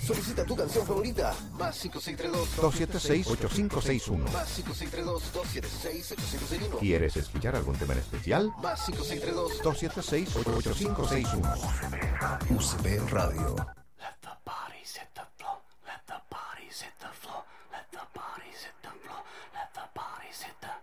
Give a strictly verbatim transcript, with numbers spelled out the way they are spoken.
Solicita tu canción favorita. Más cinco seis tres dos, dos siete seis, ocho cinco seis uno. más cinco seis tres dos, dos siete seis, ocho cinco seis uno. ¿Quieres escuchar algún tema en especial? Más cinco seis tres dos, dos siete seis, ocho cinco seis uno. U C B Radio. Let the body set the floor. Let the body set the floor. Let the body set the floor. Let the body set the